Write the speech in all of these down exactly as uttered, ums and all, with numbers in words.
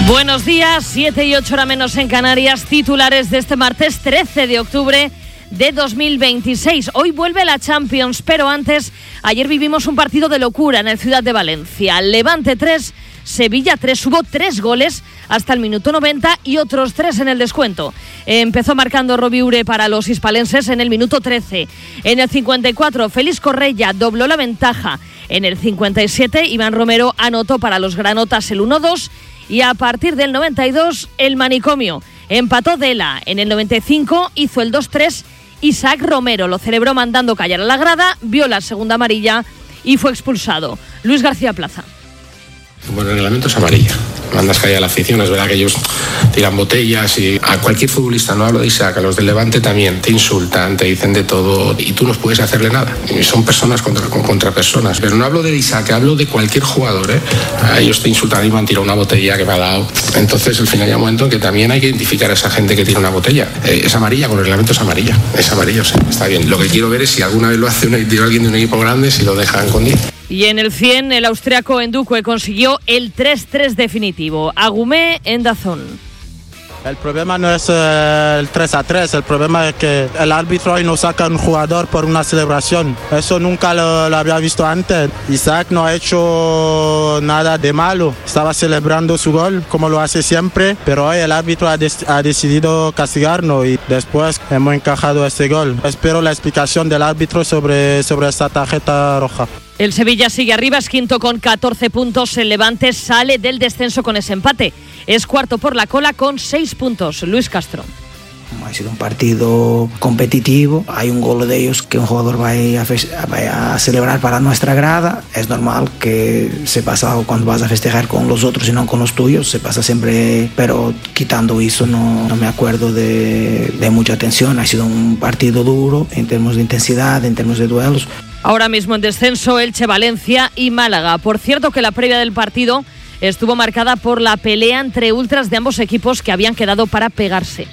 Buenos días, siete y ocho hora menos en Canarias, titulares de este martes trece de octubre de dos mil veintiséis. Hoy vuelve la Champions, pero antes, ayer vivimos un partido de locura en el Ciudad de Valencia. Levante tres, Sevilla tres, hubo tres goles hasta el minuto noventa y otros tres en el descuento. Empezó marcando Roviure para los hispalenses en el minuto trece. En el cincuenta y cuatro, Félix Correia dobló la ventaja. En el cincuenta y siete, Iván Romero anotó para los granotas el uno dos. Y a partir del noventa y dos, el manicomio. Empató Dela. En el noventa y cinco hizo el dos tres. Isaac Romero lo celebró mandando callar a la grada, vio la segunda amarilla y fue expulsado. Luis García Plaza. Bueno, el reglamento es amarilla. Mandas callar a la afición, es verdad que ellos tiran botellas y a cualquier futbolista, no hablo de Isaac, a los del Levante también, te insultan, te dicen de todo y tú no puedes hacerle nada. Y son personas contra, contra personas. Pero no hablo de Isaac, hablo de cualquier jugador, ¿eh? A ellos te insultan y me han tirado una botella que me ha dado. Entonces, al final hay un momento en que también hay que identificar a esa gente que tira una botella. Eh, es amarilla, con el reglamento es amarilla. Es amarillo, sí, está bien. Lo que quiero ver es si alguna vez lo hace un, alguien de un equipo grande, si lo dejan con diez. Y en el cien, el austriaco Enduque consiguió el tres tres definitivo. Agumé en Dazón. El problema no es eh, el tres a tres, el problema es que el árbitro hoy no saca a un jugador por una celebración. Eso nunca lo, lo había visto antes. Isaac no ha hecho nada de malo. Estaba celebrando su gol como lo hace siempre, pero hoy el árbitro ha, des- ha decidido castigarnos y después hemos encajado este gol. Espero la explicación del árbitro sobre, sobre esta tarjeta roja. El Sevilla sigue arriba, es quinto con catorce puntos. El Levante sale del descenso con ese empate. Es cuarto por la cola con seis puntos. Luis Castro. Ha sido un partido competitivo. Hay un gol de ellos que un jugador vaya a, fe- vaya a celebrar para nuestra grada. Es normal que se pasa cuando vas a festejar con los otros y no con los tuyos. Se pasa siempre, pero quitando eso no, no me acuerdo de, de mucha tensión. Ha sido un partido duro en términos de intensidad, en términos de duelos. Ahora mismo en descenso Elche, Valencia y Málaga. Por cierto que la previa del partido estuvo marcada por la pelea entre ultras de ambos equipos que habían quedado para pegarse.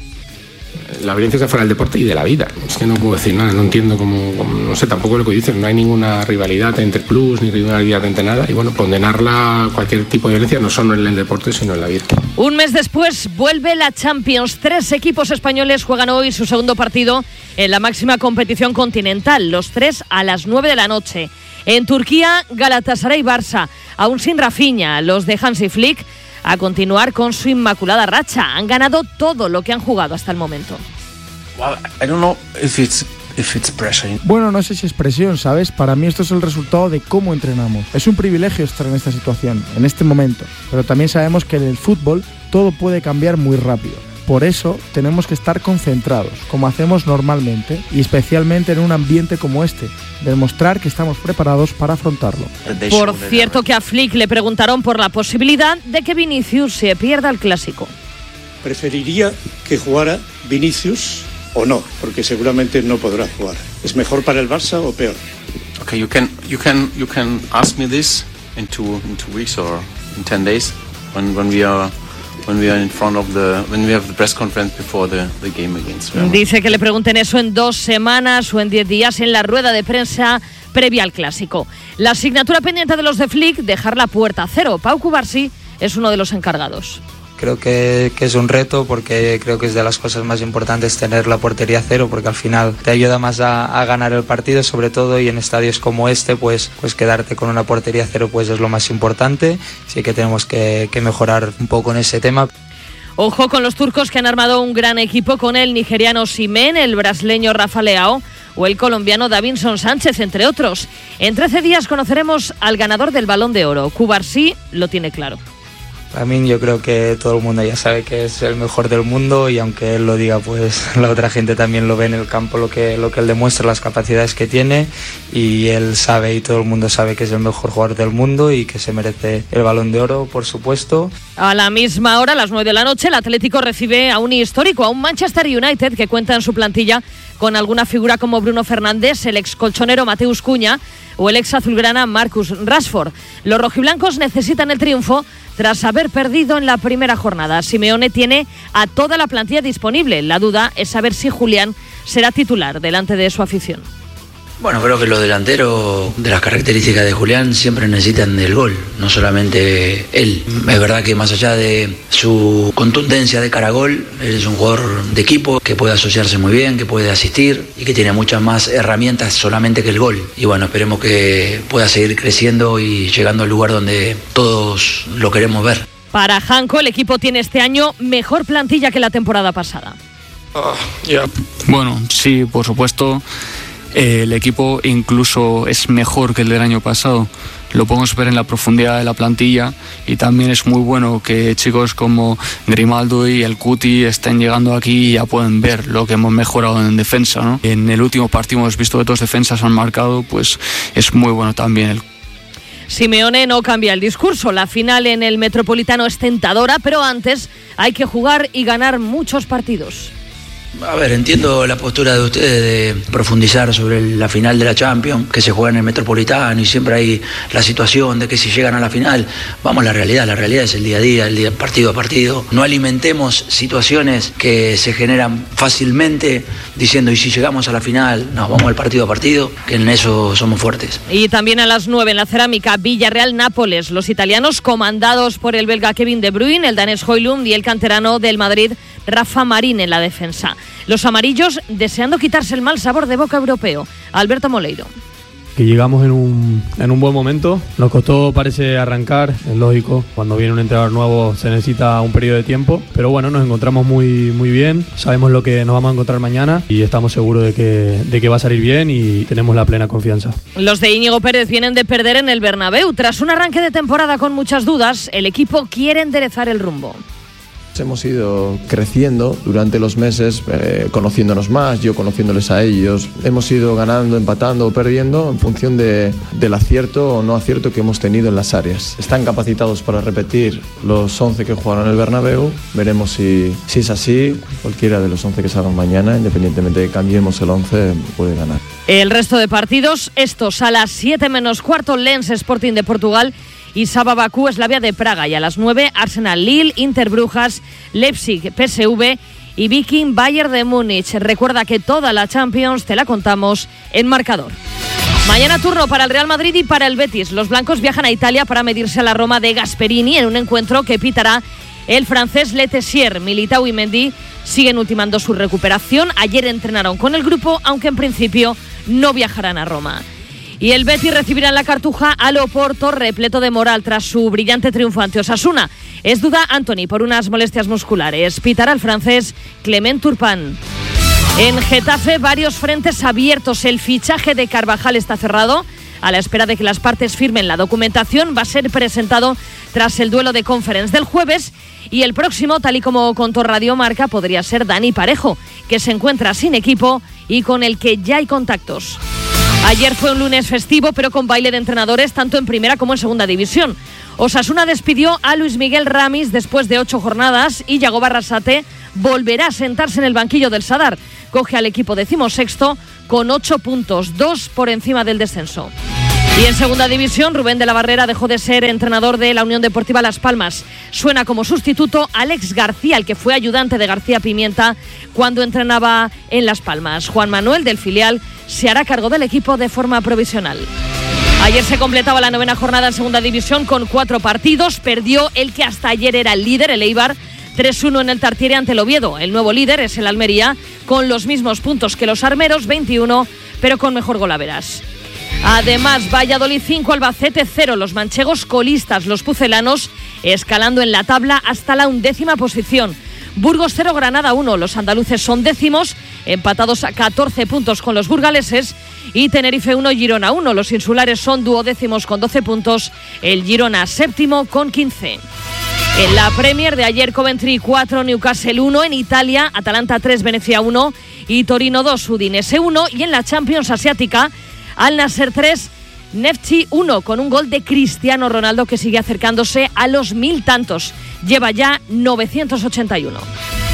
La violencia está fuera del deporte y de la vida. Es que no puedo decir nada, no entiendo cómo, cómo no sé, tampoco lo que dicen, no hay ninguna rivalidad entre clubs ni rivalidad entre nada. Y bueno, condenarla, cualquier tipo de violencia, no solo en el deporte, sino en la vida. Un mes después vuelve la Champions. Tres equipos españoles juegan hoy su segundo partido en la máxima competición continental. Los tres a las nueve de la noche. En Turquía, Galatasaray y Barça, aún sin Rafinha, los de Hansi Flick a continuar con su inmaculada racha. Han ganado todo lo que han jugado hasta el momento. Well, I don't know if it's if it's pressure. Bueno, no sé si es presión, ¿sabes? Para mí esto es el resultado de cómo entrenamos. Es un privilegio estar en esta situación, en este momento, pero también sabemos que en el fútbol todo puede cambiar muy rápido. Por eso tenemos que estar concentrados, como hacemos normalmente, y especialmente en un ambiente como este, demostrar que estamos preparados para afrontarlo. Por cierto que a Flick le preguntaron por la posibilidad de que Vinicius se pierda el Clásico. Preferiría que jugara Vinicius o no, porque seguramente no podrá jugar. ¿Es mejor para el Barça o peor? Okay, you can you can you can ask me this in two in two weeks or in ten days when when we are when we are in front of the when we have the press conference before the the game against Real Madrid. Dice que le pregunten eso en dos semanas o en diez días en la rueda de prensa previa al Clásico. La asignatura pendiente de los de Flick, dejar la puerta a cero. Pau Cubarsí es uno de los encargados. Creo que, que es un reto porque creo que es de las cosas más importantes tener la portería cero, porque al final te ayuda más a, a ganar el partido, sobre todo, y en estadios como este pues, pues quedarte con una portería cero pues es lo más importante. Así que tenemos que, que mejorar un poco en ese tema. Ojo con los turcos que han armado un gran equipo con el nigeriano Osimhen, el brasileño Rafa Leao o el colombiano Davinson Sánchez, entre otros. En trece días conoceremos al ganador del Balón de Oro. Cubarsí lo tiene claro. A mí yo creo que todo el mundo ya sabe que es el mejor del mundo, y aunque él lo diga, pues la otra gente también lo ve en el campo, lo que, lo que él demuestra, las capacidades que tiene, y él sabe y todo el mundo sabe que es el mejor jugador del mundo y que se merece el Balón de Oro, por supuesto. A la misma hora, a las nueve de la noche, el Atlético recibe a un histórico, a un Manchester United que cuenta en su plantilla con alguna figura como Bruno Fernández, el ex colchonero Mateus Cunha o el ex azulgrana Marcus Rashford. Los rojiblancos necesitan el triunfo tras haber perdido en la primera jornada. Simeone tiene a toda la plantilla disponible. La duda es saber si Julián será titular delante de su afición. Bueno, creo que los delanteros, de las características de Julián, siempre necesitan del gol, no solamente él. Es verdad que más allá de su contundencia de cara a gol, él es un jugador de equipo que puede asociarse muy bien, que puede asistir y que tiene muchas más herramientas solamente que el gol. Y bueno, esperemos que pueda seguir creciendo y llegando al lugar donde todos lo queremos ver. Para Janko, el equipo tiene este año mejor plantilla que la temporada pasada. Uh, yeah. Bueno, sí, por supuesto. Eh, el equipo incluso es mejor que el del año pasado. Lo podemos ver en la profundidad de la plantilla y también es muy bueno que chicos como Grimaldo y el Cuti estén llegando aquí y ya pueden ver lo que hemos mejorado en defensa, ¿no? En el último partido hemos visto que dos defensas han marcado, pues es muy bueno también el Simeone no cambia el discurso. La final en el Metropolitano es tentadora, pero antes hay que jugar y ganar muchos partidos. A ver, entiendo la postura de ustedes de profundizar sobre la final de la Champions, que se juega en el Metropolitano y siempre hay la situación de que si llegan a la final, vamos a la realidad, la realidad es el día a día, el día partido a partido. No alimentemos situaciones que se generan fácilmente diciendo, y si llegamos a la final, no, vamos al partido a partido, que en eso somos fuertes. Y también a las nueve en la Cerámica, Villarreal-Nápoles, los italianos comandados por el belga Kevin De Bruyne, el danés Højlund y el canterano del Madrid, Rafa Marín en la defensa. Los amarillos deseando quitarse el mal sabor de boca europeo. Alberto Moleiro. Que llegamos en un, en un buen momento. Nos costó, parece, arrancar, es lógico. Cuando viene un entrenador nuevo se necesita un periodo de tiempo. Pero bueno, nos encontramos muy, muy bien. Sabemos lo que nos vamos a encontrar mañana y estamos seguros de que, de que va a salir bien y tenemos la plena confianza. Los de Íñigo Pérez vienen de perder en el Bernabéu. Tras un arranque de temporada con muchas dudas, el equipo quiere enderezar el rumbo. Hemos ido creciendo durante los meses, eh, conociéndonos más, yo conociéndoles a ellos. Hemos ido ganando, empatando o perdiendo en función de, del acierto o no acierto que hemos tenido en las áreas. Están capacitados para repetir los once que jugaron en el Bernabéu. Veremos si, si es así. Cualquiera de los once que salgan mañana, independientemente de que cambiemos el once, puede ganar. El resto de partidos, estos a las siete menos cuarto, Lens Sporting de Portugal y Saba Bakú, Slavia de Praga, y a las nueve Arsenal Lille, Inter Brujas, Leipzig P S V y Viking Bayern de Múnich. Recuerda que toda la Champions te la contamos en Marcador. Mañana turno para el Real Madrid y para el Betis. Los blancos viajan a Italia para medirse a la Roma de Gasperini en un encuentro que pitará el francés Le Tessier. Militao y Mendy siguen ultimando su recuperación. Ayer entrenaron con el grupo, aunque en principio no viajarán a Roma. Y el Betis recibirá en la Cartuja al Oporto, repleto de moral tras su brillante triunfo ante Osasuna. Es duda Anthony por unas molestias musculares. Pitará el francés Clement Turpin. En Getafe, varios frentes abiertos. El fichaje de Carvajal está cerrado. A la espera de que las partes firmen la documentación, va a ser presentado tras el duelo de Conference del jueves. Y el próximo, tal y como contó Radio Marca, podría ser Dani Parejo, que se encuentra sin equipo y con el que ya hay contactos. Ayer fue un lunes festivo, pero con baile de entrenadores tanto en primera como en segunda división. Osasuna despidió a Luis Miguel Ramis después de ocho jornadas y Yago Barrasate volverá a sentarse en el banquillo del Sadar. Coge al equipo decimosexto con ocho puntos, dos por encima del descenso. Y en segunda división, Rubén de la Barrera dejó de ser entrenador de la Unión Deportiva Las Palmas. Suena como sustituto Alex García, el que fue ayudante de García Pimienta cuando entrenaba en Las Palmas. Juan Manuel, del filial, se hará cargo del equipo de forma provisional. Ayer se completaba la novena jornada en segunda división con cuatro partidos. Perdió el que hasta ayer era el líder, el Eibar, tres uno en el Tartiere ante el Oviedo. El nuevo líder es el Almería, con los mismos puntos que los armeros, veintiuno, pero con mejor golaveras. Además, Valladolid cinco, Albacete cero. Los manchegos colistas, los pucelanos, escalando en la tabla hasta la undécima posición. Burgos cero, Granada uno. Los andaluces son décimos, empatados a catorce puntos con los burgaleses. Y Tenerife uno, Girona uno. Los insulares son duodécimos con doce puntos. El Girona séptimo con quince. En la Premier de ayer, Coventry cuatro, Newcastle uno. En Italia, Atalanta tres, Venecia uno. Y Torino dos, Udinese uno. Y en la Champions Asiática, Al Nassr tres, Neftchi uno, con un gol de Cristiano Ronaldo que sigue acercándose a los mil tantos. Lleva ya novecientos ochenta y uno.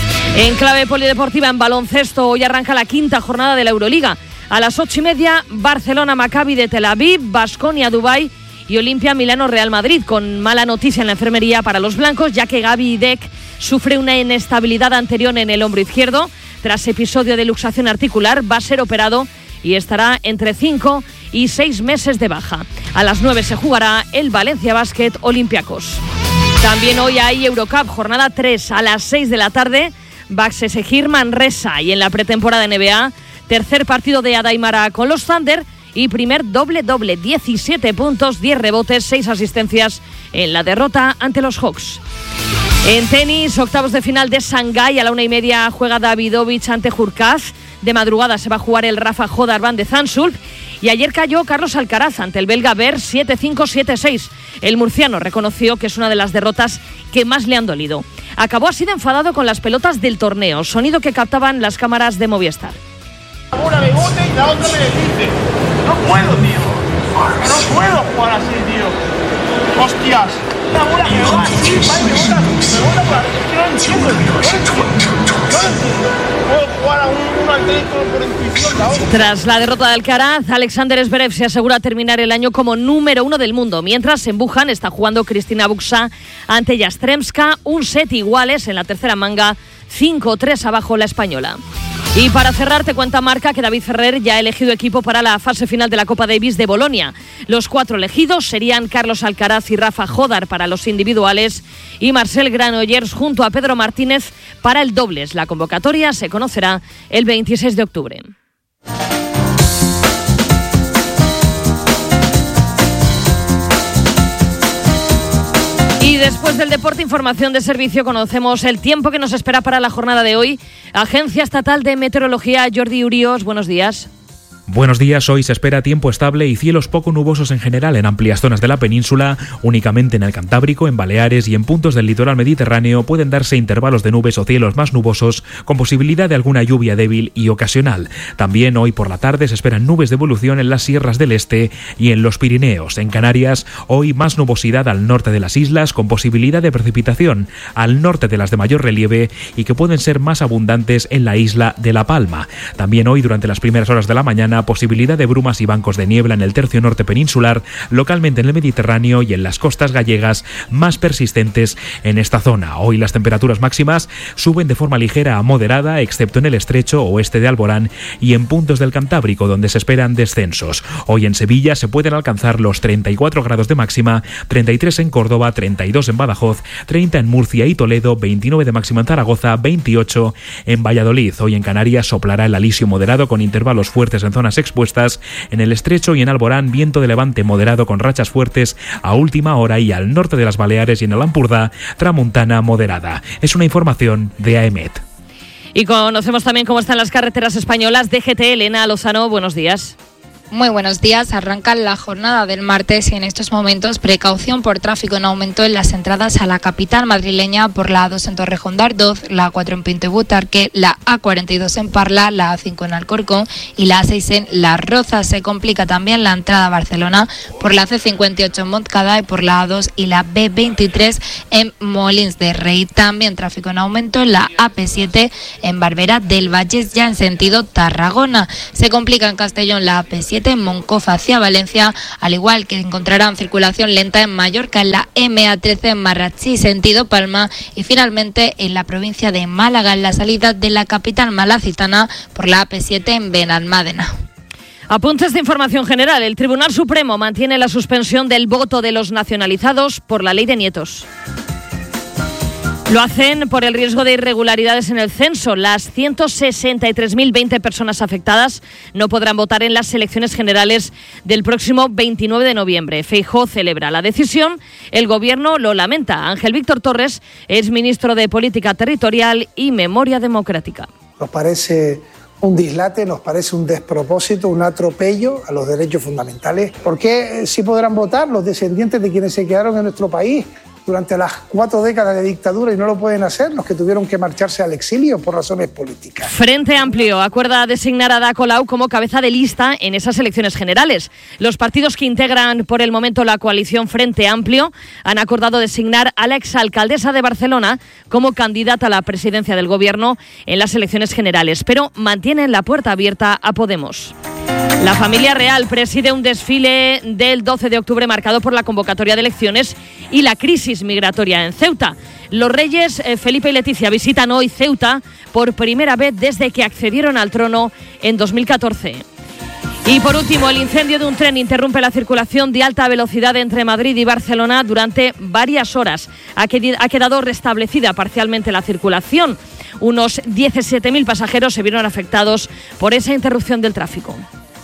En clave polideportiva, en baloncesto, hoy arranca la quinta jornada de la Euroliga. A las ocho y media, Barcelona Maccabi de Tel Aviv, Baskonia Dubái y Olimpia Milano Real Madrid. Con mala noticia en la enfermería para los blancos, ya que Gaby Deck sufre una inestabilidad anterior en el hombro izquierdo. Tras episodio de luxación articular, va a ser operado y estará entre cinco y seis meses de baja. A las nueve se jugará el Valencia Basket Olympiacos. También hoy hay Eurocup, jornada tres, a las seis de la tarde, Baxi Manresa, y en la pretemporada N B A, tercer partido de Adaimara con los Thunder y primer doble-doble, diecisiete puntos, diez rebotes, seis asistencias en la derrota ante los Hawks. En tenis, octavos de final de Shanghái, a la una y media juega Davidovich ante Hurkacz. De madrugada se va a jugar el Rafa Jodar Van de Zandschulp. Y ayer cayó Carlos Alcaraz ante el belga Berg siete cinco, siete seis. El murciano reconoció que es una de las derrotas que más le han dolido. Acabó así de enfadado con las pelotas del torneo, sonido que captaban las cámaras de Movistar. Una me bote y la otra me dice, no puedo, tío, no puedo jugar así, tío. Hostias, una bola que va, sí, va y me bota, me bota para, es que no entiendo, no entiendo, no entiendo. Puedo jugar a un, uno al teléfono por intuición, la otra. Tras la derrota de Alcaraz, Alexander Zverev se asegura terminar el año como número uno del mundo, mientras en Wuhan está jugando Cristina Buxa ante Yastremska, un set iguales en la tercera manga, cinco tres abajo la española. Y para cerrar, te cuenta Marca que David Ferrer ya ha elegido equipo para la fase final de la Copa Davis de Bolonia. Los cuatro elegidos serían Carlos Alcaraz y Rafa Jodar para los individuales y Marcel Granollers junto a Pedro Martínez para el dobles. La convocatoria se conocerá el veintiséis de octubre. Y después del deporte, información de servicio, conocemos el tiempo que nos espera para la jornada de hoy. Agencia Estatal de Meteorología, Jordi Urios, buenos días. Buenos días, hoy se espera tiempo estable y cielos poco nubosos en general en amplias zonas de la península, únicamente en el Cantábrico, en Baleares y en puntos del litoral mediterráneo pueden darse intervalos de nubes o cielos más nubosos con posibilidad de alguna lluvia débil y ocasional. También hoy por la tarde se esperan nubes de evolución en las sierras del este y en los Pirineos. En Canarias, hoy más nubosidad al norte de las islas con posibilidad de precipitación al norte de las de mayor relieve y que pueden ser más abundantes en la isla de La Palma. También hoy durante las primeras horas de la mañana posibilidad de brumas y bancos de niebla en el tercio norte peninsular, localmente en el Mediterráneo y en las costas gallegas más persistentes en esta zona. Hoy las temperaturas máximas suben de forma ligera a moderada, excepto en el estrecho oeste de Alborán y en puntos del Cantábrico, donde se esperan descensos. Hoy en Sevilla se pueden alcanzar los treinta y cuatro grados de máxima, treinta y tres en Córdoba, treinta y dos en Badajoz, treinta en Murcia y Toledo, veintinueve de máxima en Zaragoza, veintiocho en Valladolid. Hoy en Canarias soplará el alisio moderado con intervalos fuertes en zonas expuestas. En el estrecho y en Alborán, viento de levante moderado con rachas fuertes a última hora y al norte de las Baleares y en el Ampurdá, tramuntana moderada. Es una información de A E M E T. Y conocemos también cómo están las carreteras españolas. D G T, Elena Lozano, buenos días. Muy buenos días. Arranca la jornada del martes y en estos momentos precaución por tráfico en aumento en las entradas a la capital madrileña por la A dos en Torrejón de Ardoz, la A cuatro en Pinto y Butarque, la A cuarenta y dos en Parla, la A cinco en Alcorcón y la A seis en Las Rozas. Se complica también la entrada a Barcelona por la C cincuenta y ocho en Montcada y por la A dos y la B veintitrés en Molins de Rey. También tráfico en aumento en la A P siete en Barberá del Vallés, ya en sentido Tarragona. Se complica en Castellón la A P siete en Moncofa hacia Valencia, al igual que encontrarán circulación lenta en Mallorca en la M A trece en Marratxí sentido Palma y finalmente en la provincia de Málaga en la salida de la capital malacitana por la A P siete en Benalmádena. Apuntes de información general. El Tribunal Supremo mantiene la suspensión del voto de los nacionalizados por la ley de nietos. Lo hacen por el riesgo de irregularidades en el censo. Las ciento sesenta y tres mil veinte personas afectadas no podrán votar en las elecciones generales del próximo veintinueve de noviembre. Feijóo celebra la decisión. El Gobierno lo lamenta. Ángel Víctor Torres es ministro de Política Territorial y Memoria Democrática. Nos parece un dislate, nos parece un despropósito, un atropello a los derechos fundamentales. ¿Por qué sí podrán votar los descendientes de quienes se quedaron en nuestro país durante las cuatro décadas de dictadura y no lo pueden hacer los que tuvieron que marcharse al exilio por razones políticas? Frente Amplio acuerda designar a Ada Colau como cabeza de lista en esas elecciones generales. Los partidos que integran por el momento la coalición Frente Amplio han acordado designar a la exalcaldesa de Barcelona como candidata a la presidencia del Gobierno en las elecciones generales, pero mantienen la puerta abierta a Podemos. La familia real preside un desfile del doce de octubre marcado por la convocatoria de elecciones y la crisis migratoria en Ceuta. Los reyes eh, Felipe y Leticia visitan hoy Ceuta por primera vez desde que accedieron al trono en dos mil catorce. Y por último, el incendio de un tren interrumpe la circulación de alta velocidad entre Madrid y Barcelona durante varias horas. Ha quedado restablecida parcialmente la circulación. Unos diecisiete mil pasajeros se vieron afectados por esa interrupción del tráfico.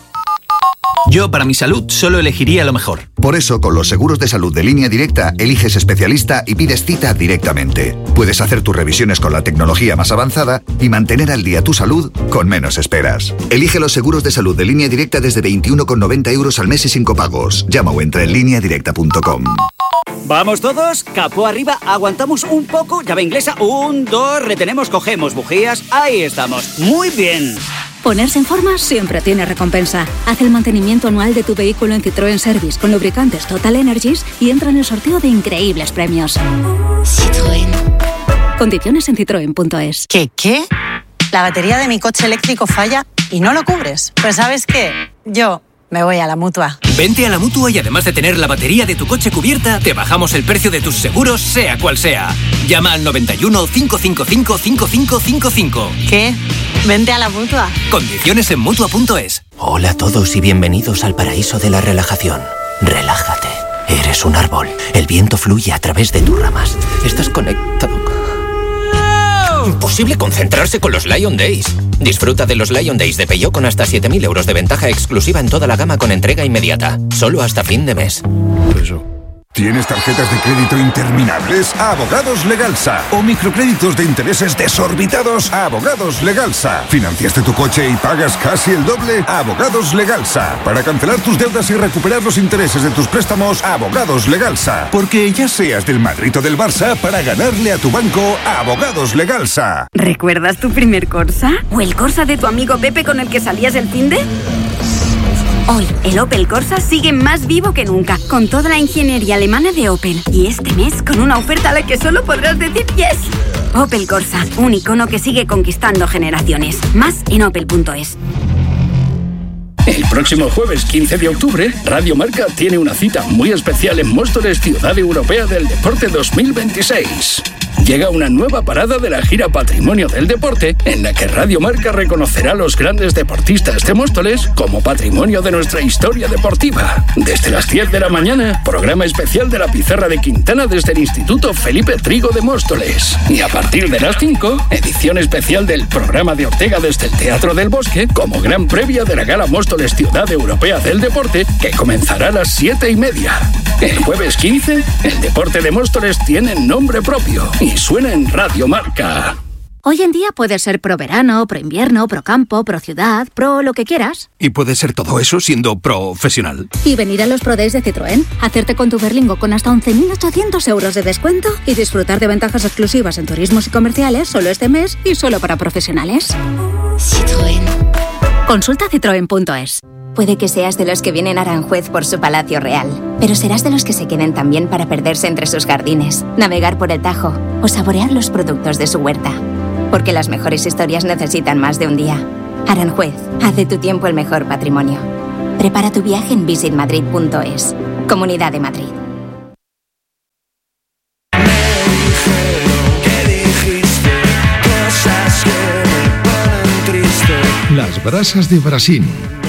Yo, para mi salud, solo elegiría lo mejor. Por eso, con los seguros de salud de Línea Directa, eliges especialista y pides cita directamente. Puedes hacer tus revisiones con la tecnología más avanzada y mantener al día tu salud con menos esperas. Elige los seguros de salud de Línea Directa desde veintiuno con noventa euros al mes y sin copagos. Llama o entra en línea directa punto com. Vamos todos, capó arriba, aguantamos un poco, llave inglesa, un, dos, retenemos, cogemos bujías, ahí estamos, muy bien. Ponerse en forma siempre tiene recompensa. Haz el mantenimiento anual de tu vehículo en Citroën Service con lubricantes Total Energies y entra en el sorteo de increíbles premios. Citroën. Condiciones en citroen punto es. ¿Qué qué? La batería de mi coche eléctrico falla y no lo cubres. Pues ¿sabes qué? Yo me voy a la Mutua. Vente a la Mutua y además de tener la batería de tu coche cubierta, te bajamos el precio de tus seguros, sea cual sea. Llama al noventa y uno, cinco cinco cinco, cinco cinco cinco cinco. ¿Qué? Vente a la Mutua. Condiciones en Mutua punto es. Hola a todos y bienvenidos al paraíso de la relajación. Relájate. Eres un árbol. El viento fluye a través de tus ramas. Estás conectado. Imposible concentrarse con los Lion Days. Disfruta de los Lion Days de Peugeot con hasta siete mil euros de ventaja exclusiva en toda la gama con entrega inmediata. Solo hasta fin de mes. Eso. ¿Tienes tarjetas de crédito interminables? Abogados Legalsa. ¿O microcréditos de intereses desorbitados? Abogados Legalsa. ¿Financiaste tu coche y pagas casi el doble? Abogados Legalsa. Para cancelar tus deudas y recuperar los intereses de tus préstamos, Abogados Legalsa. Porque ya seas del Madrid o del Barça, para ganarle a tu banco, Abogados Legalsa. ¿Recuerdas tu primer Corsa? ¿O el Corsa de tu amigo Pepe con el que salías el finde? Hoy, el Opel Corsa sigue más vivo que nunca, con toda la ingeniería alemana de Opel. Y este mes, con una oferta a la que solo podrás decir yes. Opel Corsa, un icono que sigue conquistando generaciones. Más en opel punto es. El próximo jueves quince de octubre, Radio Marca tiene una cita muy especial en Móstoles, Ciudad Europea del Deporte dos mil veintiséis. Llega una nueva parada de la gira Patrimonio del Deporte, en la que Radio Marca reconocerá a los grandes deportistas de Móstoles como patrimonio de nuestra historia deportiva. Desde las diez de la mañana, programa especial de la Pizarra de Quintana desde el Instituto Felipe Trigo de Móstoles. Y a partir de las cinco, edición especial del programa de Ortega desde el Teatro del Bosque, como gran previa de la Gala Móstoles Ciudad Europea del Deporte, que comenzará a las siete y media. El jueves quince, el deporte de Móstoles tiene nombre propio y suena en Radio Marca. Hoy en día puedes ser pro verano, pro invierno, pro campo, pro ciudad, pro lo que quieras. Y puedes ser todo eso siendo profesional. Y venir a los Pro Days de Citroën, hacerte con tu Berlingo con hasta once mil ochocientos euros de descuento y disfrutar de ventajas exclusivas en turismos y comerciales solo este mes y solo para profesionales. Citroën. Consulta citroen punto es. Puede que seas de los que vienen a Aranjuez por su palacio real, pero serás de los que se queden también para perderse entre sus jardines, navegar por el Tajo o saborear los productos de su huerta. Porque las mejores historias necesitan más de un día. Aranjuez, haz de tu tiempo el mejor patrimonio. Prepara tu viaje en visit madrid punto es. Comunidad de Madrid. Las brasas de Brasil.